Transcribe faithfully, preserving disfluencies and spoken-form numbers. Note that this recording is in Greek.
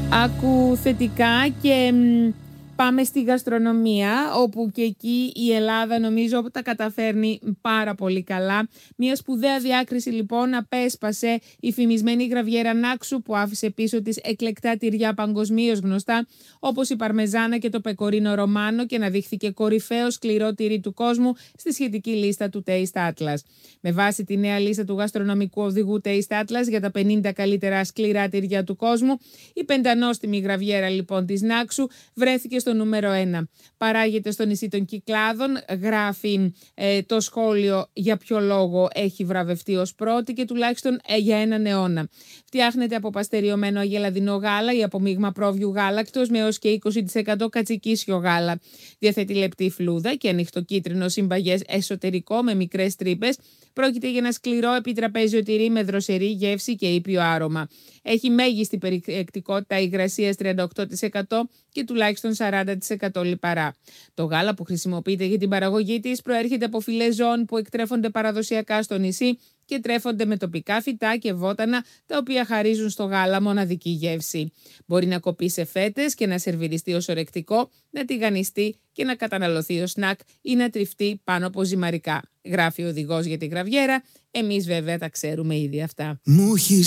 Άκου θετικά και μ, πάμε στη γαστρονομία, όπου και εκεί η Ελλάδα νομίζω τα καταφέρνει πάρα πολύ καλά. Μια σπουδαία διάκριση λοιπόν απέσπασε η φημισμένη γραβιέρα Νάξου, που άφησε πίσω της εκλεκτά τυριά παγκοσμίως γνωστά, όπως η Παρμεζάνα και το Πεκορίνο Ρωμάνο, και αναδείχθηκε κορυφαίο σκληρό τυρί του κόσμου στη σχετική λίστα του Taste Atlas. Με βάση τη νέα λίστα του γαστρονομικού οδηγού Taste Atlas για τα πενήντα καλύτερα σκληρά τυριά του κόσμου, η πεντανόστιμη γραβιέρα λοιπόν της Νάξου βρέθηκε στο νούμερο ένα. Παράγεται στο νησί των Κυκλάδων, γράφει ε, το σχόλιο για ποιο λόγο έχει βραβευτεί ως πρώτη και τουλάχιστον ε, για έναν αιώνα. Φτιάχνεται από παστεριωμένο αγελαδινό γάλα ή από μείγμα πρόβιου γάλακτος με έως και είκοσι τοις εκατό κατσικίσιο γάλα. Διαθέτει λεπτή φλούδα και ανοιχτό κίτρινο συμπαγές εσωτερικό με μικρές τρύπες. Πρόκειται για ένα σκληρό επιτραπέζιο τυρί με δροσερή γεύση και ήπιο άρωμα. Έχει μέγιστη περιεκτικότητα υγρασίας τριάντα οκτώ τοις εκατό και τουλάχιστον σαράντα τοις εκατό λιπαρά. Το γάλα που χρησιμοποιείται για την παραγωγή της προέρχεται από φυλέ ζώων που εκτρέφονται παραδοσιακά στο νησί και τρέφονται με τοπικά φυτά και βότανα, τα οποία χαρίζουν στο γάλα μοναδική γεύση. Μπορεί να κοπεί σε φέτες και να σερβιριστεί ως ορεκτικό, να τηγανιστεί και να καταναλωθεί ως σνακ ή να τριφτεί πάνω από ζυμαρικά. Γράφει ο οδηγός για τη γραβιέρα. Εμείς βέβαια τα ξέρουμε ήδη αυτά.